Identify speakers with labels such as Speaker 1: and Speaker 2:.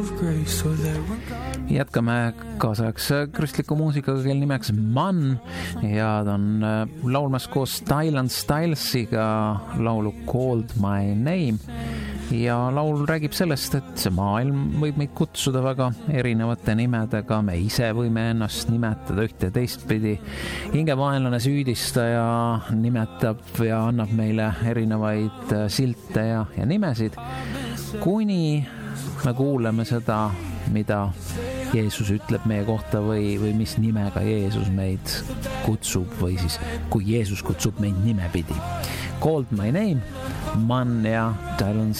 Speaker 1: Jätkame kaasaegse kristliku muusikaga, kel nimeks Man ja ta on laulmas koos Dylan Stylesiga laulu Called My Name ja laul räägib sellest, et see maailm võib meid kutsuda väga erinevate nimedega, me ise võime ennast nimetada ühte ja teistpidi. Hingevaenlane süüdistaja nimetab ja annab meile erinevaid silte ja nimesid, kuni me kuuleme seda, mida Jeesus ütleb meie kohta või mis nimega Jeesus meid kutsub või siis kui Jeesus kutsub meid nimepidi. Called My Name, Man ja Dylan